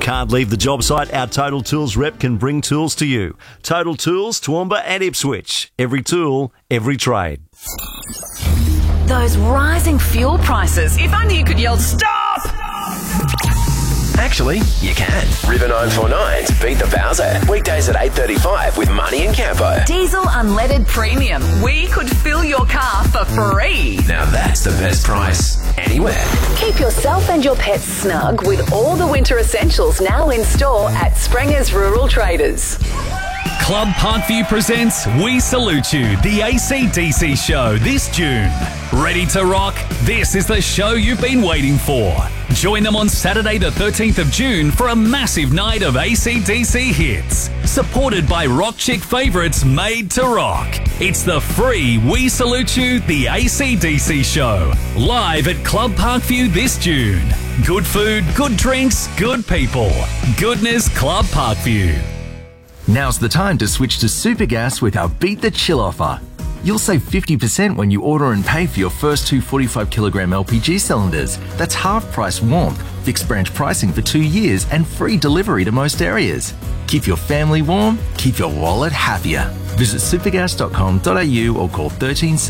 can't leave the job site, our Total Tools rep can bring tools to you. Total Tools, Toowoomba and Ipswich. Every tool, every trade. Those rising fuel prices. If only you could yell, stop! Actually, you can. River 949's Beat the Bowser. Weekdays at 8:35 with Money and Campo. Diesel unleaded premium. We could fill your car for free. Now that's the best price anywhere. Keep yourself and your pets snug with all the winter essentials now in store at Sprenger's Rural Traders. Club Parkview presents We Salute You, the AC/DC show this June. Ready to rock? This is the show you've been waiting for. Join them on Saturday the 13th of June for a massive night of AC/DC hits, supported by rock chick favourites Made to Rock. It's the free We Salute You, the AC/DC show, live at Club Parkview this June. Good food, good drinks, good people. Goodness Club Parkview. Now's the time to switch to Supergas with our Beat the Chill offer. You'll save 50% when you order and pay for your first two 45kg LPG cylinders. That's half price warmth, fixed branch pricing for 2 years and free delivery to most areas. Keep your family warm, keep your wallet happier. Visit supergas.com.au or call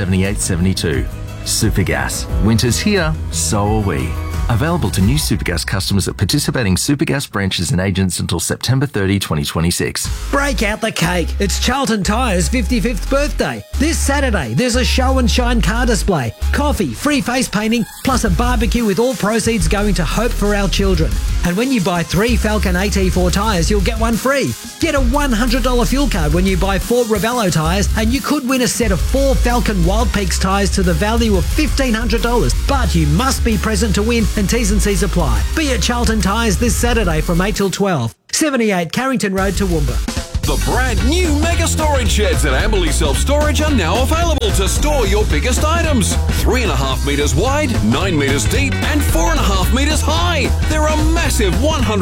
137872. Supergas. Winter's here, so are we. Available to new Supergas customers at participating Supergas branches and agents until September 30, 2026. Break out the cake. It's Charlton Tyre's 55th birthday. This Saturday, there's a show and shine car display, coffee, free face painting, plus a barbecue with all proceeds going to Hope for Our Children. And when you buy 3 Falcon AT4 tyres, you'll get one free. Get a $100 fuel card when you buy 4 Ravello tyres, and you could win a set of 4 Falcon Wild Peaks tyres to the value of $1,500. But you must be present to win, and T's and C's apply. Be at Charlton Tyres this Saturday from 8 till 12. 78 Carrington Road, Toowoomba. The brand new Mega Storage Sheds at Amberley Self Storage are now available to store your biggest items. 3.5 metres wide, 9 metres deep and 4.5 metres high. They're a massive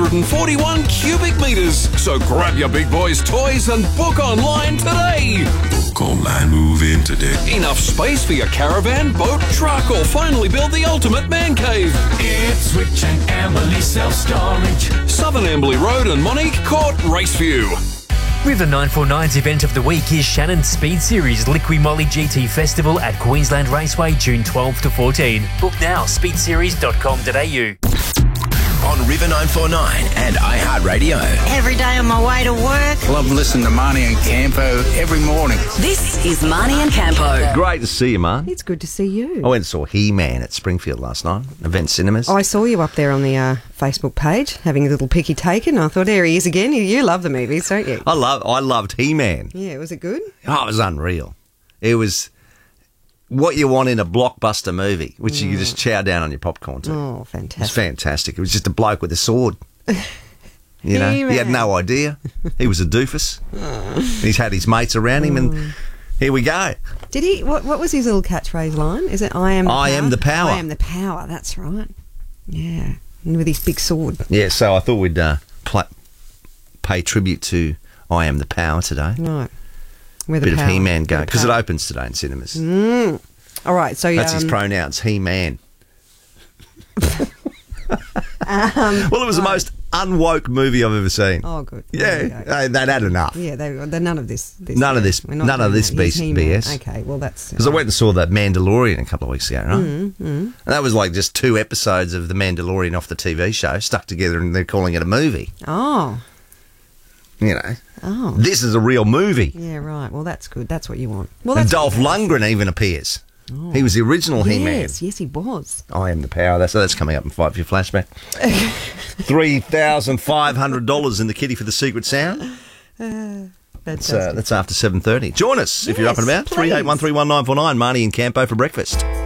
141 cubic metres. So grab your big boys' toys and book online today. Book online, move in today. Enough space for your caravan, boat, truck or finally build the ultimate man cave. Ipswich and Amberley Self Storage. Southern Amberley Road and Monique Court, Raceview. River 949's event of the week is Shannon's Speed Series Liqui Moly GT Festival at Queensland Raceway, June 12 to 14. Book now, speedseries.com.au. On River 949 and iHeartRadio. Every day on my way to work. Love listening to Marnie and Campo every morning. This is Marnie and Campo. Great to see you, Marn. It's good to see you. I went and saw He-Man at Springfield last night, Event Cinemas. I saw you up there on the Facebook page having a little picky taken. I thought, there he is again. You love the movies, don't you? I loved He-Man. Yeah, was it good? Oh, it was unreal. It was what you want in a blockbuster movie, which you just chow down on your popcorn to. Oh, fantastic. It was fantastic. It was just a bloke with a sword. You know, he had no idea. He was a doofus. He's had his mates around him, and here we go. Did he? What was his little catchphrase line? Is it I am the power? I am the power. I am the power, that's right. Yeah, and with his big sword. Yeah, so I thought we'd pay tribute to I Am the Power today. Right. Bit of He-Man going, because it opens today in cinemas. All right, so that's his pronouns, He-Man. Well, it was the most unwoke movie I've ever seen. Oh, good. Yeah, they'd had enough. Yeah, they're none of this. None of this BS. Okay, well that's because I went and saw that Mandalorian a couple of weeks ago, right? And that was like just 2 episodes of the Mandalorian off the TV show stuck together, and they're calling it a movie. Oh. You know. Oh. This is a real movie. Yeah, right. Well, that's good. That's what you want. Well, and Dolph Lundgren even appears. Oh. He was the original He-Man. Yes, he was. I Am the Power. That's coming up in 5 year flashback. $3,500 in the kitty for the secret sound. That's after 7:30. Join us if you're up and about. 38131949. Marnie and Campo for breakfast.